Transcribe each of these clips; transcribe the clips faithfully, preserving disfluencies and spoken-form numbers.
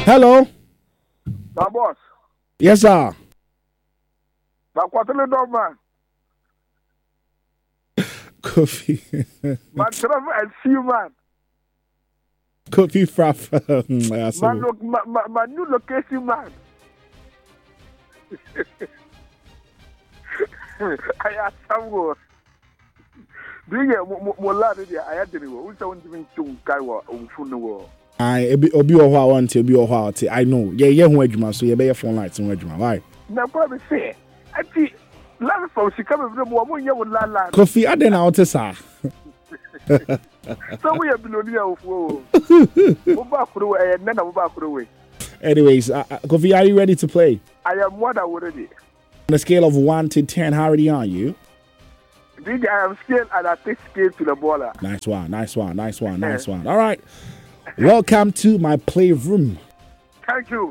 Hello. My boss. Yes, sir. My quarterly dog man. Coffee. My travel and see you, man. Coffee fraff. my, lo- my, my, my new location, man. I have some words. Do you get more lad? I had the world. Who's the one doing to Kaiwa or Funo? I obi obi I want to be or how I know. Yeah, yeah, who edge so you better phone lights and edge Why? Now, probably say, I see. Last from she come with the woman you would land. Coffee, I didn't know to say. So we are below the away. Anyways, uh, Coffee, are you ready to play? I am one already. On a scale of one to ten, how ready are you? I am scale and I take scale to the baller. Nice one, nice one, nice one, nice one. All right. Welcome to my playroom. Thank you.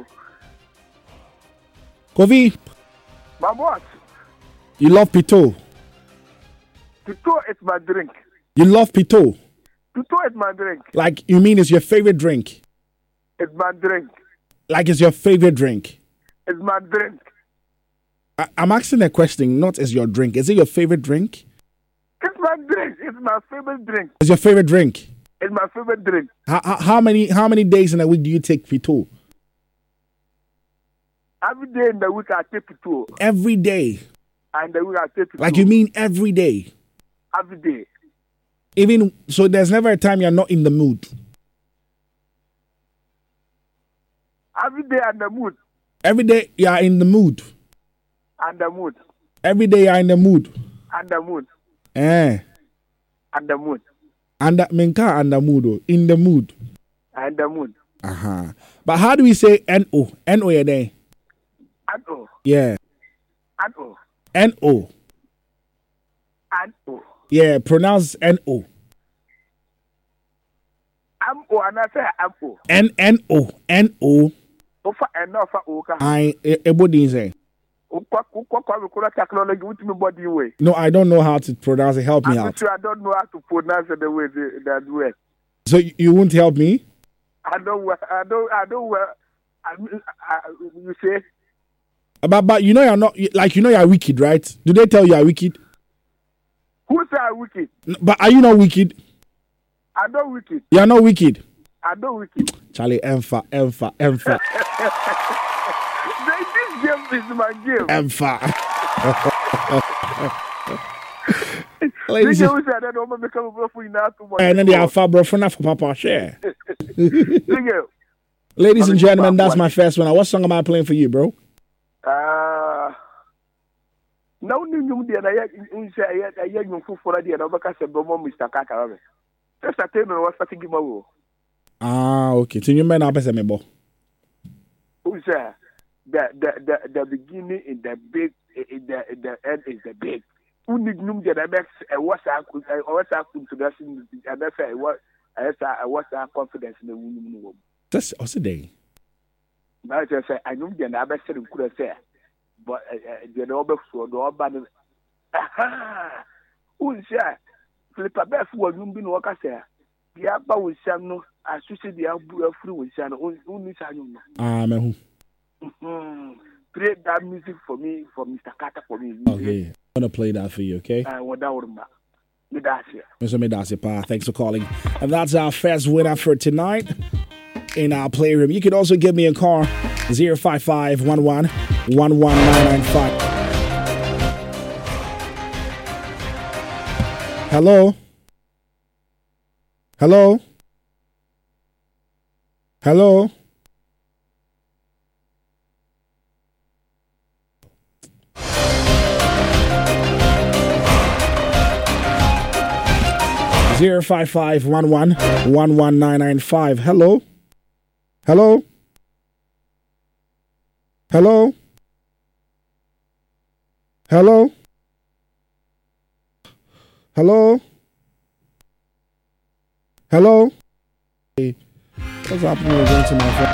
Kofi. My boss. You love Pito. Pito is my drink. You love Pito. Pito is my drink. Like, you mean it's your favorite drink? It's my drink. Like it's your favorite drink? It's my drink. I- I'm asking a question, not as your drink. Is it your favorite drink? It's my drink. It's my favorite drink. It's your favorite drink? It's my favorite drink. How, how, how many how many days in a week do you take Pito? Every day in the week I take Pito. Every day? And the week I take Pito. Like you mean every day? Every day. Even so, there's never a time you're not in the mood. Every day I'm in the mood. Every day you are in the mood. And the mood. Every day you are in the mood. And the mood. Eh. And the mood. And that minka and the mood. Oh. In the mood. And the mood. Uh-huh. But how do we say N O? N O yeah there. N O. Yeah. N O. N O. N O. Yeah, pronounce N O. M O and I say M O. N N O. N O. Ofa N O fa Oka. I ebody say. No, I don't know how to pronounce it. Help me I'm out. sure I don't know how to pronounce it the way they, they do it. So you, you won't help me? I don't. I don't. I don't. I, I, you say? But but you know you're not like you know you're wicked, right? Do they tell you you're wicked? Who say I'm wicked? But are you not wicked? I don't wicked. You're not wicked. I don't wicked. Charlie, Empha, Empha, Empha. This game is my game. Empha. Ladies and then the Alpha bro for Papa share. Ladies and gentlemen, that's my first one. What song am I playing for you, bro? Uh now you the I say I you for the other case bomo Mister Kaka. Just a tell me what's that give me. Ah, okay. So you may not be me bo. Who say the the the the beginning in the big in the the end is the big. Who need num the next what's that what's that introduction and that's what I what's that confidence in the woman. That's also day. But I say I know the never said could say but the over for the urban who say Flip a best was you been work say the abba will no as you say the abu free with Shano only Shano. Ah me Play that music for me for Mister Carter for me. Okay. I'm gonna play that for you, okay? I want that one. Mister Medasi Pa, thanks for calling. And that's our first winner for tonight in our playroom. You can also give me a call zero five five one one one one nine nine five. Hello? Hello? Hello? Zero five five one one one one nine nine five. Hello? Hello? Hello? Hello? Hello? Hello? What's happening? We're going to my phone.